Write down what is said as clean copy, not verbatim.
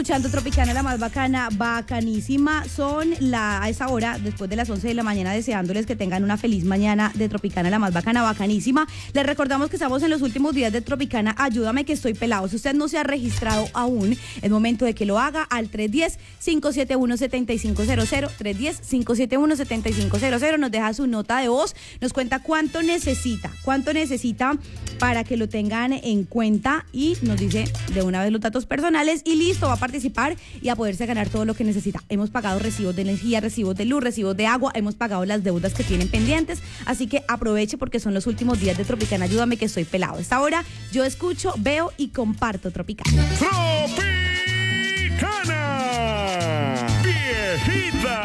Escuchando Tropicana, la más bacana, bacanísima. A esa hora, después de las 11 de la mañana, deseándoles que tengan una feliz mañana de Tropicana, la más bacana, bacanísima. Les recordamos que estamos en los últimos días de Tropicana. Ayúdame que estoy pelado. Si usted no se ha registrado aún, es momento de que lo haga al 310-571-7500. 310-571-7500. Nos deja su nota de voz. Nos cuenta cuánto necesita para que lo tengan en cuenta y nos dice de una vez los datos personales y listo, va a participar y a poderse ganar todo lo que necesita. Hemos pagado recibos de energía, recibos de luz, recibos de agua, hemos pagado las deudas que tienen pendientes, así que aproveche porque son los últimos días de Tropicana. Ayúdame que estoy pelado. A esta hora yo escucho, veo y comparto Tropicana. ¡Tropicana!